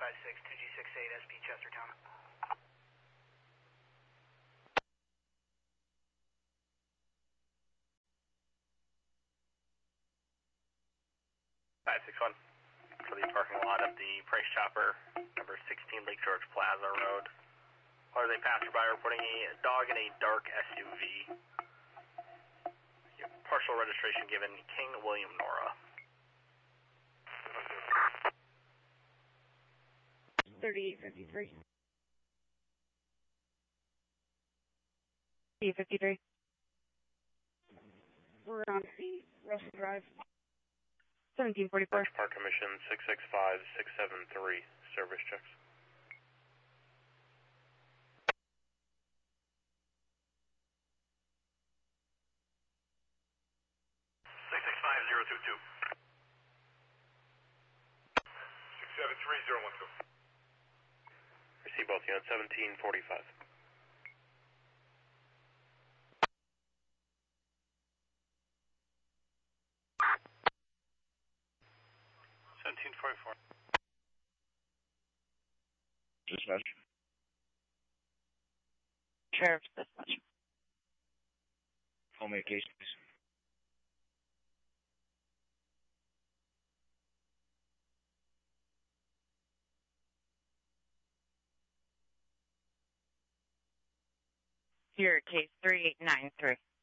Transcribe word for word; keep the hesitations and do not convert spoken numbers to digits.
five six, two G six eight, S P Chestertown. five six one, for the parking lot of the Price Chopper, number sixteen Lake George Plaza Road. There's a passerby reporting a dog in a dark S U V. Partial registration given King William Nora. thirty-eight fifty-three. thirty-eight fifty-three. We're on Russell Drive. seventeen forty-four. Park Commission six six five six seven three. Service checks. six six five zero two two. six seven three zero one two. Receive both units, seventeen forty-five. seventeen forty-four. Dispatch. Sheriff's dispatch. Call me a case, please. Here, case three eight nine three.